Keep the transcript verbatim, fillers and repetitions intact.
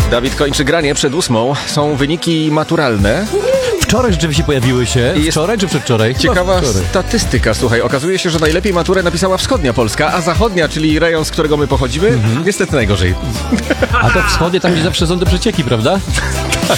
Dawid kończy granie przed ósmą. Są wyniki maturalne. Wczoraj rzeczywiście pojawiły się. Jest Wczoraj czy przedwczoraj? Ciekawa Wczoraj. statystyka, słuchaj. Okazuje się, że najlepiej maturę napisała wschodnia Polska, a zachodnia, czyli rejon, z którego my pochodzimy, mm-hmm. niestety najgorzej. A to wschodnie, tam gdzie zawsze są te przecieki, prawda?